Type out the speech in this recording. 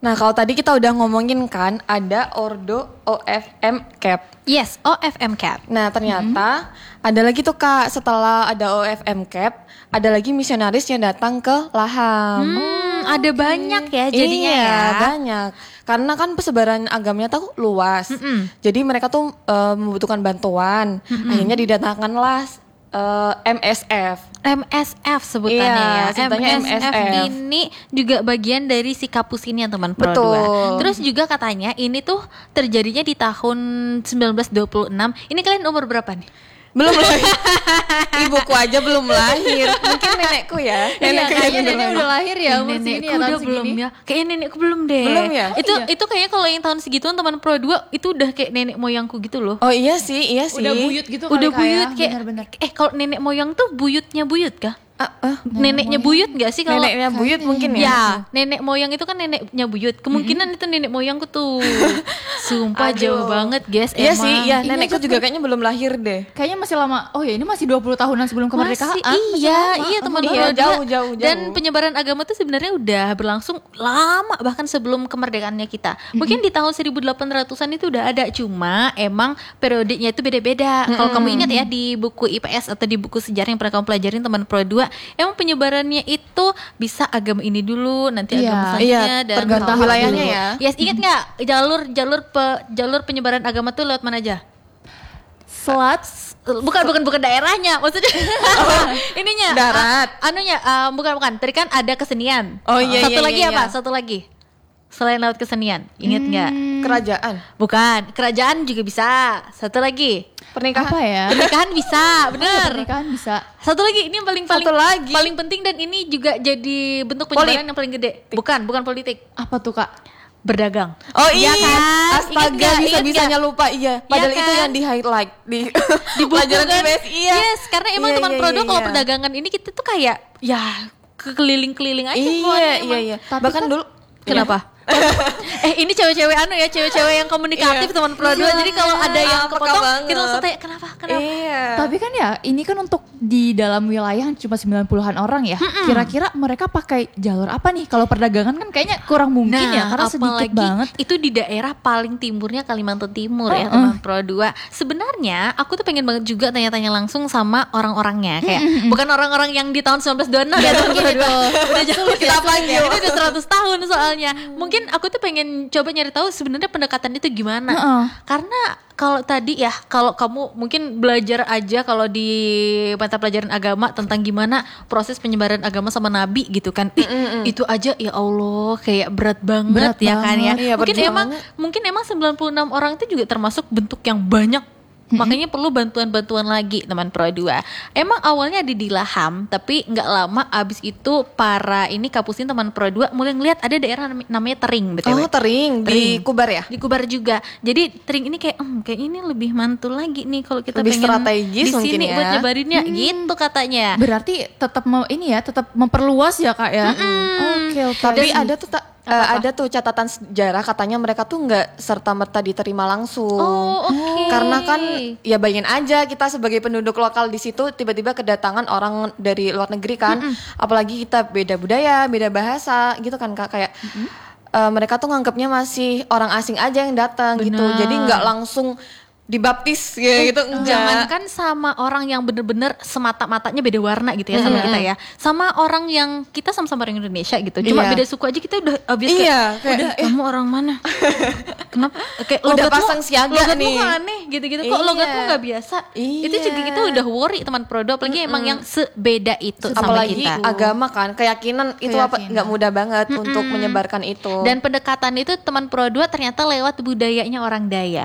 Nah, kalau tadi kita udah ngomongin kan ada Ordo OFM Cap. Yes, OFM Cap. Nah, ternyata ada lagi tuh Kak, setelah ada OFM Cap, ada lagi misionaris yang datang ke Laham. Ada banyak ya jadinya iya, ya. banyak. Karena kan persebaran agamanya tuh luas. Jadi mereka tuh membutuhkan bantuan. Akhirnya didatangkanlah MSF sebutannya Iya, ya. sebutannya MSF MSF. ini juga bagian dari si kapus ini ya teman Pro Betul. 2. Terus juga katanya ini tuh terjadinya di tahun 1926. Ini kalian umur berapa nih? Belum lahir. Ibuku aja belum lahir. Mungkin nenekku ya. Kayaknya yang nenek udah lahir ya umur segini Nenekku ya, tahun udah belum segini. ya. Kayaknya nenekku belum deh. Belum ya? Itu kayaknya kalau yang tahun segituan teman Pro 2 itu udah kayak nenek moyangku gitu loh. Oh iya sih. Udah buyut gitu Udah kali buyut Kak, ya. kayak Bener-bener. kalau nenek moyang tuh buyutnya buyut kah? Neneknya buyut gak sih kalau Neneknya buyut mungkin ya. Ya, nenek moyang itu kan neneknya buyut. Kemungkinan itu nenek moyangku tuh. Sumpah jauh banget, guys. Iya emang. sih, iya nenekku juga kayaknya belum lahir deh. Kayaknya masih lama. Oh ya ini masih 20 tahunan sebelum kemerdekaan. Masih, iya teman Iya, Pro 2. jauh. Dan penyebaran agama tuh sebenarnya udah berlangsung lama bahkan sebelum kemerdekaannya kita. Mungkin di tahun 1800-an itu udah ada, cuma emang periodenya itu beda-beda. Kalau kamu ingat ya di buku IPS atau di buku sejarah yang pernah kamu pelajarin teman Pro 2, emang penyebarannya itu bisa agama ini dulu, nanti Iya, agama selanjutnya iya, dan tergantung tahap wilayahnya dulu. ya. Yes, ingat nggak jalur penyebaran agama tuh lewat mana aja? Selat. Bukan daerahnya, maksudnya ininya Darat. bukan tadi kan ada kesenian. Oh, iya, satu iya, lagi iya, apa iya. Satu lagi selain lewat kesenian, inget nggak? Kerajaan. Bukan, kerajaan juga bisa. Satu lagi Pernikahan. Apa ya? pernikahan bisa, bener. Pernikahan bisa. Satu lagi ini yang paling Satu lagi. paling penting dan ini juga jadi bentuk penyebaran yang paling gede. Bukan politik, Apa tuh Kak? berdagang. Oh Iya iya, kan? astaga Ingat bisa-bisanya nggak? lupa iya. Padahal Iya itu kan? yang di highlight di Di buku pelajaran kan? IPS iya. Yes, karena emang Iya, teman iya, produk iya, kalau iya. perdagangan ini kita tuh kayak ya keliling-keliling aja Iya, semuanya iya, emang. iya. Tapi Bahkan kan- dulu Kenapa? Ini cewek-cewek cewek-cewek yang komunikatif Iya. teman Pro 2. Jadi kalau ada yang Peka kepotong banget. kita langsung tanya kenapa? Iya. Tapi kan ya ini kan untuk di dalam wilayah yang cuma 90-an orang ya. Kira-kira mereka pakai jalur apa nih? Kalau perdagangan kan kayaknya kurang mungkin ya karena sedikit apalagi banget. itu di daerah paling timurnya Kalimantan Timur ya teman Pro 2. Sebenarnya aku tuh pengen banget juga tanya-tanya langsung sama orang-orangnya kayak bukan orang-orang yang di tahun 1926 ya teman Pro 2. Udah jauh kita panggil. Itu udah 100 tahun soalnya. Mungkin aku tuh pengen coba nyari tahu sebenarnya pendekatan itu gimana. Karena kalau tadi ya, kalau kamu mungkin belajar aja kalau di mata pelajaran agama tentang gimana proses penyebaran agama sama nabi gitu kan. Itu aja ya Allah kayak berat banget Berat ya kan ya. banget. Iya, Mungkin emang 96 orang itu juga termasuk bentuk yang banyak. Makanya perlu bantuan-bantuan lagi teman Pro 2. Emang awalnya ada di Laham, tapi nggak lama abis itu para ini kapusin teman Pro 2 mulai ngeliat ada daerah namanya Tering BTW. Oh, Tering di Kubar ya? Di Kubar juga. Jadi Tering ini kayak kayak ini lebih mantul lagi nih kalau kita Lebih pengen strategis di mungkin sini ya. buat nyebarinnya gitu katanya. Berarti tetap tetap memperluas ya Kak ya. Oke. Tapi ada tuh ada tuh catatan sejarah katanya mereka tuh nggak serta-merta diterima langsung. Oh, oke. Karena kan ya bayangin aja kita sebagai penduduk lokal di situ tiba-tiba kedatangan orang dari luar negeri kan. Apalagi kita beda budaya, beda bahasa gitu kan Kak kayak mereka tuh nganggapnya masih orang asing aja yang datang gitu. Benar. Jadi nggak langsung dibaptis ya gitu enggak. Jangankan sama orang yang bener-bener semata-matanya beda warna gitu ya sama kita ya. Sama orang yang kita sama-sama orang Indonesia gitu. Cuma Iya. beda suku aja kita udah obvious Iya, kayak, kayak, kamu orang mana? Kenapa? Kayak Udah logatmu- pasang siaga logatmu nih. kok aneh gitu-gitu. Kok Iya. logatmu gak biasa? Iya. Itu juga kita udah worry teman Prodo. Apalagi emang yang sebeda itu sama Apalagi kita. agama kan, keyakinan itu apa nggak mudah banget untuk menyebarkan itu. Dan pendekatan itu teman Pro 2 ternyata lewat budayanya orang Daya.